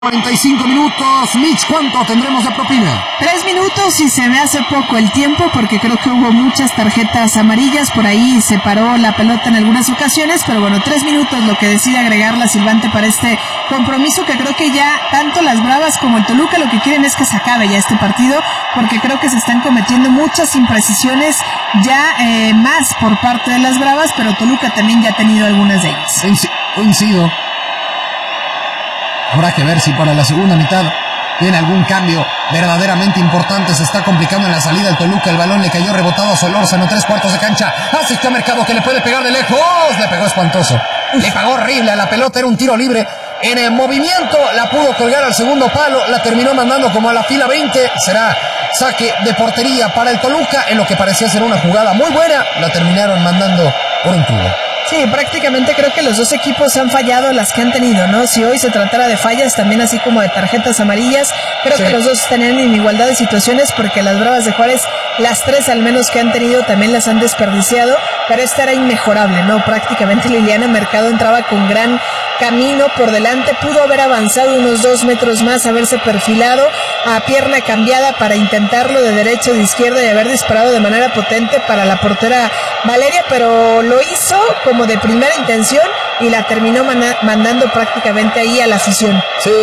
45 minutos. Mitch, ¿cuánto tendremos de propina? 3 minutos y se me hace poco el tiempo porque creo que hubo muchas tarjetas amarillas. Por ahí se paró la pelota en algunas ocasiones, pero bueno, 3 minutos lo que decide agregar la Silvante para este compromiso, que creo que ya tanto las Bravas como el Toluca lo que quieren es que se acabe ya este partido, porque creo que se están cometiendo muchas imprecisiones ya más por parte de las Bravas, pero Toluca también ya ha tenido algunas de ellas. Coincido. Habrá que ver si para la segunda mitad tiene algún cambio verdaderamente importante. Se está complicando en la salida el Toluca. El balón le cayó rebotado a Solórzano, 3/4 de cancha. Asistió a Mercado, que le puede pegar de lejos. Le pegó espantoso. Le pegó horrible a la pelota. Era un tiro libre en el movimiento. La pudo colgar al segundo palo. La terminó mandando como a la fila 20. Será saque de portería para el Toluca. En lo que parecía ser una jugada muy buena, la terminaron mandando por un tubo. Sí, prácticamente creo que los dos equipos han fallado las que han tenido, ¿no? Si hoy se tratara de fallas, también así como de tarjetas amarillas, creo que los dos están en igualdad de situaciones, porque las Bravas de Juárez, las 3 al menos que han tenido, también las han desperdiciado, pero esta era inmejorable, ¿no? Prácticamente Liliana Mercado entraba con gran camino por delante, pudo haber avanzado unos 2 metros más, haberse perfilado a pierna cambiada para intentarlo de derecha o de izquierda y haber disparado de manera potente para la portera Valeria, pero lo hizo como de primera intención y la terminó mandando prácticamente ahí a la afición. Sí,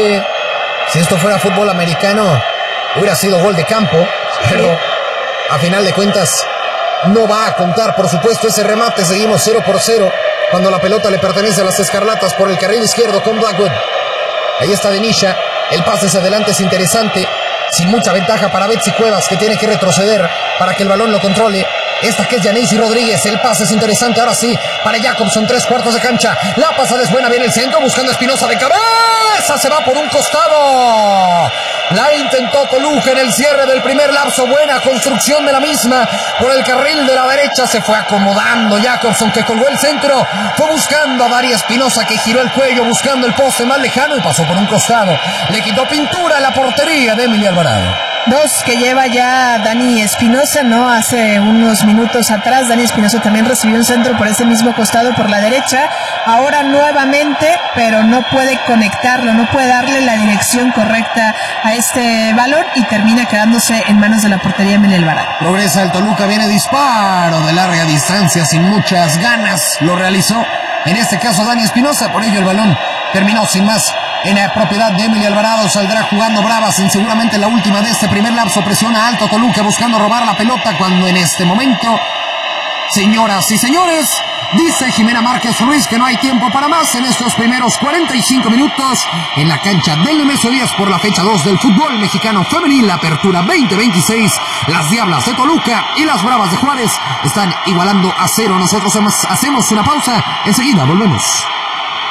si esto fuera fútbol americano hubiera sido gol de campo, pero a final de cuentas no va a contar, por supuesto, ese remate. Seguimos 0-0 cuando la pelota le pertenece a las Escarlatas por el carril izquierdo con Blackwood. Ahí está Denisha, el pase hacia adelante es interesante, sin mucha ventaja para Betsy Cuevas, que tiene que retroceder para que el balón lo controle. Esta que es Yaneisy Rodríguez, el pase es interesante, ahora sí, para Jacobson, 3/4 de cancha, la pasada es buena, viene el centro, buscando a Espinosa de cabeza, se va por un costado, la intentó Toluca en el cierre del primer lapso, buena construcción de la misma, por el carril de la derecha, se fue acomodando Jacobson, que colgó el centro, fue buscando a Daria Espinosa, que giró el cuello, buscando el poste más lejano y pasó por un costado, le quitó pintura a la portería de Emilia Alvarado. 2 que lleva ya Dani Espinosa, ¿no? Hace unos minutos atrás Dani Espinosa también recibió un centro por ese mismo costado por la derecha, ahora nuevamente, pero no puede conectarlo, no puede darle la dirección correcta a este balón y termina quedándose en manos de la portería Emilia Alvarado. Progresa el Toluca, viene disparo de larga distancia sin muchas ganas, lo realizó en este caso Dani Espinosa, por ello el balón terminó sin más en la propiedad de Emilia Alvarado. Saldrá jugando Bravas en seguramente la última de este primer lapso. Presiona alto Toluca buscando robar la pelota, cuando en este momento, señoras y señores, dice Jimena Márquez Ruiz que no hay tiempo para más en estos primeros 45 minutos en la cancha del Nemesio 10 por la fecha 2 del fútbol mexicano femenil, la apertura 2026. Las Diablas de Toluca y las Bravas de Juárez están igualando a 0. Nosotros hacemos una pausa, enseguida volvemos.